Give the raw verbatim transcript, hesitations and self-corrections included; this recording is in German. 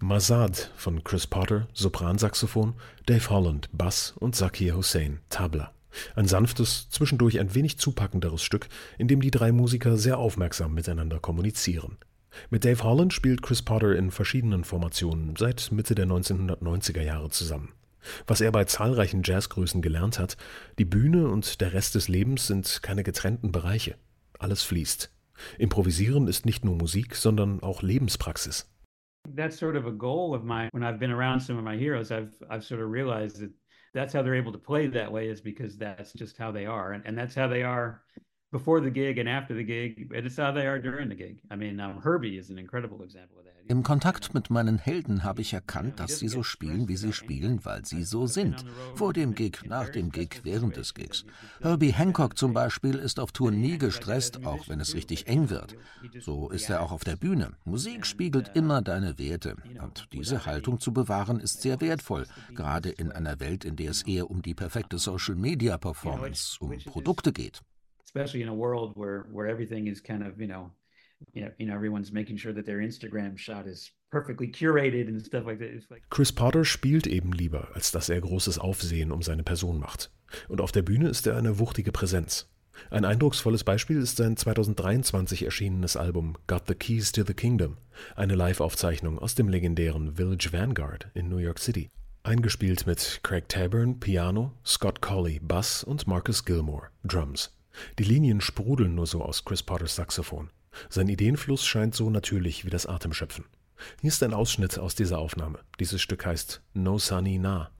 Mazad von Chris Potter, Sopransaxophon, Dave Holland, Bass und Zakir Hussain, Tabla. Ein sanftes, zwischendurch ein wenig zupackenderes Stück, in dem die drei Musiker sehr aufmerksam miteinander kommunizieren. Mit Dave Holland spielt Chris Potter in verschiedenen Formationen seit Mitte der neunzehnhundertneunziger Jahre zusammen. Was er bei zahlreichen Jazzgrößen gelernt hat: die Bühne und der Rest des Lebens sind keine getrennten Bereiche. Alles fließt. Improvisieren ist nicht nur Musik, sondern auch Lebenspraxis. That's sort of a goal of mine. When I've been around some of my heroes, I've I've sort of realized that that's how they're able to play that way, is because that's just how they are, and, and that's how they are before the gig and after the gig, and it's how they are during the gig. I mean, um, Herbie is an incredible example of that. Im Kontakt mit meinen Helden habe ich erkannt, dass sie so spielen, wie sie spielen, weil sie so sind. Vor dem Gig, nach dem Gig, während des Gigs. Herbie Hancock zum Beispiel ist auf Tour nie gestresst, auch wenn es richtig eng wird. So ist er auch auf der Bühne. Musik spiegelt immer deine Werte. Und diese Haltung zu bewahren, ist sehr wertvoll, gerade in einer Welt, in der es eher um die perfekte Social-Media-Performance, um Produkte geht. Especially in a world where, where everything is kind of, you know, You know, you know, everyone's making sure that their Instagram shot is perfectly curated and stuff like that. It's like Chris Potter spielt eben lieber, als dass er großes Aufsehen um seine Person macht. Und auf der Bühne ist er eine wuchtige Präsenz. Ein eindrucksvolles Beispiel ist sein zweitausenddreiundzwanzig erschienenes Album Got the Keys to the Kingdom, eine Live-Aufzeichnung aus dem legendären Village Vanguard in New York City. Eingespielt mit Craig Taborn, Piano, Scott Colley, Bass und Marcus Gilmore, Drums. Die Linien sprudeln nur so aus Chris Potters Saxophon. Sein Ideenfluss scheint so natürlich wie das Atemschöpfen. Hier ist ein Ausschnitt aus dieser Aufnahme. Dieses Stück heißt No Sunny Na.